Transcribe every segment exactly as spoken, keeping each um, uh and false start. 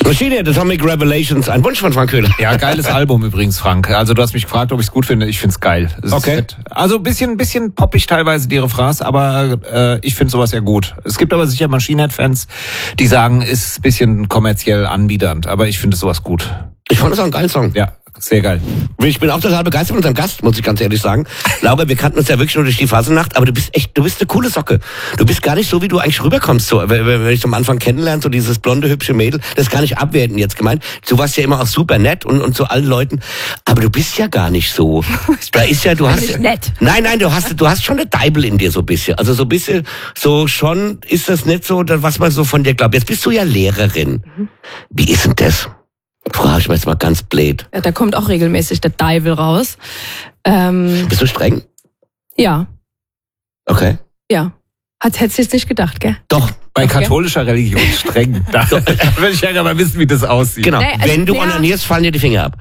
Machine Head, Atomic Revelations, ein Wunsch von Frank Köhler. Ja, geiles Album übrigens, Frank. Also du hast mich gefragt, ob ich es gut finde. Ich find's geil. Es okay. Ist also ein bisschen, bisschen poppig teilweise die Refrains, aber äh, ich finde sowas ja gut. Es gibt aber sicher Machine Head-Fans, die sagen, ist ein bisschen kommerziell anbiedernd, aber ich finde sowas gut. Ich fand das auch einen geilen Song. Ja. Sehr geil. Ich bin auch total begeistert von unserem Gast, muss ich ganz ehrlich sagen. Laura, wir kannten uns ja wirklich nur durch die Fasnacht, aber du bist echt, du bist eine coole Socke. Du bist gar nicht so, wie du eigentlich rüberkommst, so, wenn ich am Anfang kennenlerne, so dieses blonde, hübsche Mädel, das ist gar nicht abwertend jetzt gemeint. Du warst ja immer auch super nett und, und zu allen Leuten, aber du bist ja gar nicht so. Da ist ja, du hast, nicht nett. Nein, nein, du hast, du hast schon eine Deibel in dir so ein bisschen. Also so ein bisschen, so schon ist das nicht so, was man so von dir glaubt. Jetzt bist du ja Lehrerin. Wie ist denn das? Frage ich mir jetzt mal ganz blöd. Ja, da kommt auch regelmäßig der Deibel raus. Ähm, Bist du streng? Ja. Okay. Ja. Hat, hättest du jetzt nicht gedacht, gell? Doch. Bei Okay. katholischer Religion streng. Da, da würde ich ja mal wissen, wie das aussieht. Genau. Nee, also Wenn du der- onanierst, fallen dir die Finger ab.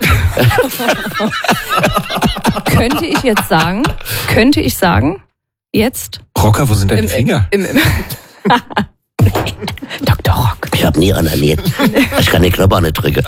Könnte ich jetzt sagen, könnte ich sagen, jetzt Rocker, wo sind deine im, Finger? im, im Doktor Rock. Ich habe nie onaniert. Ich kann den Knopf auch nicht drücken.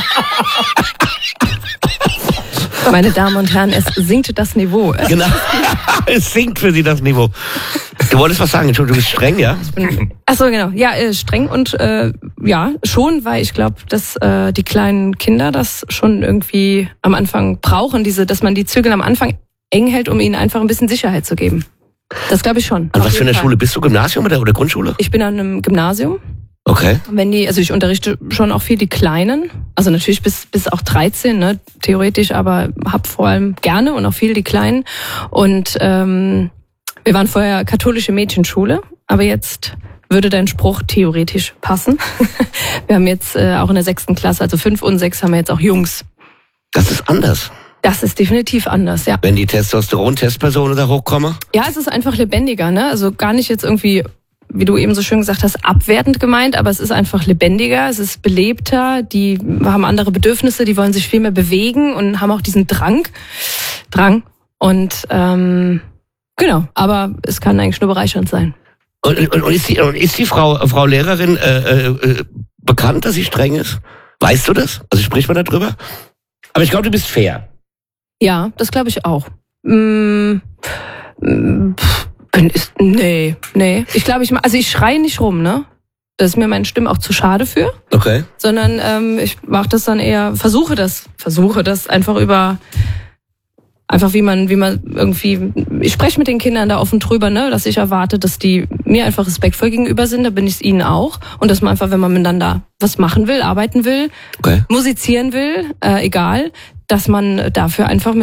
Meine Damen und Herren, es sinkt das Niveau. Genau. Es sinkt für sie das Niveau. Du wolltest was sagen, Entschuldigung, du bist streng, ja? Ach so, genau. Ja, äh, streng und äh, ja, schon, weil ich glaube, dass äh, die kleinen Kinder das schon irgendwie am Anfang brauchen, diese, dass man die Zügel am Anfang eng hält, um ihnen einfach ein bisschen Sicherheit zu geben. Das glaube ich schon. An Auf was für jeden einer Fall. Schule bist du? Gymnasium oder, oder Grundschule? Ich bin an einem Gymnasium. Okay. Wenn die, also ich unterrichte schon auch viel die Kleinen, also natürlich bis bis auch dreizehn, ne, theoretisch, aber hab vor allem gerne und auch viel die Kleinen. Und ähm, wir waren vorher katholische Mädchenschule, aber jetzt würde dein Spruch theoretisch passen. Wir haben jetzt äh, auch in der sechsten Klasse, also fünf und sechs, haben wir jetzt auch Jungs. Das ist anders. Das ist definitiv anders, ja. Wenn die Testosteron-Testpersonen da hochkommen. Ja, es ist einfach lebendiger, ne? Also gar nicht jetzt irgendwie, wie du eben so schön gesagt hast, abwertend gemeint, aber es ist einfach lebendiger, es ist belebter, die haben andere Bedürfnisse, die wollen sich viel mehr bewegen und haben auch diesen Drang. Drang. Und ähm, genau, aber es kann eigentlich nur bereichernd sein. Und, und, und, ist, die, und ist die Frau, Frau Lehrerin äh, äh, bekannt, dass sie streng ist? Weißt du das? Also spricht man darüber? Aber ich glaube, du bist fair. Ja, das glaube ich auch. Mm, mm, pff, ist, nee, nee. Ich glaube, ich, also ich schreie nicht rum, ne? Das ist mir meine Stimme auch zu schade für. Okay. Sondern ähm, ich mache das dann eher, versuche das, versuche das einfach über, einfach wie man, wie man irgendwie, ich spreche mit den Kindern da offen drüber, ne, dass ich erwarte, dass die mir einfach respektvoll gegenüber sind, da bin ich es ihnen auch. Und dass man einfach, wenn man miteinander was machen will, arbeiten will, Okay. musizieren will, äh, egal, dass man dafür einfach